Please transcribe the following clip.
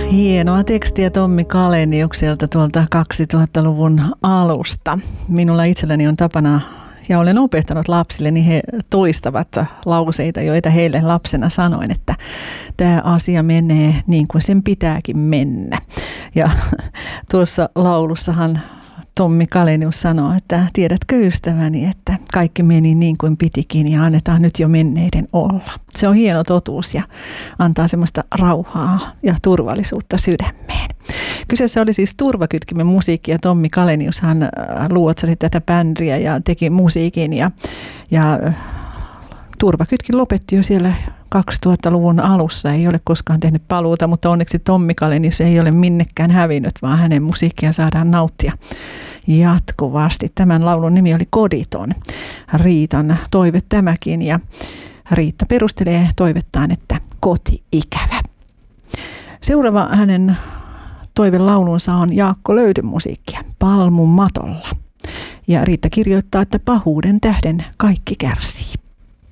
Hienoa tekstiä Tommi Kaleniukselta tuolta 2000-luvun alusta. Minulla itselläni on tapana, ja olen opettanut lapsille, niin he toistavat lauseita, joita heille lapsena sanoin, että tämä asia menee niin kuin sen pitääkin mennä. Ja tuossa laulussahan Tommi Kalenius sanoo, että tiedätkö ystäväni, että kaikki meni niin kuin pitikin ja annetaan nyt jo menneiden olla. Se on hieno totuus ja antaa semmoista rauhaa ja turvallisuutta sydämeen. Kyseessä oli siis Turvakytkimen musiikki ja Tommi Kalenius hän luotsasi tätä bändiä ja teki musiikin ja Turvakytkin lopetti jo siellä 2000-luvun alussa, ei ole koskaan tehnyt paluuta, mutta onneksi Tommi Kalenius ei ole minnekään hävinnyt, vaan hänen musiikkia saadaan nauttia jatkuvasti. Tämän laulun nimi oli Koditon. Riitan toive tämäkin ja Riitta perustelee toivettaan, että koti-ikävä. Seuraava hänen toivelaulunsa on Jaakko Löytön musiikkia Palmun matolla. Ja Riitta kirjoittaa, että pahuuden tähden kaikki kärsii.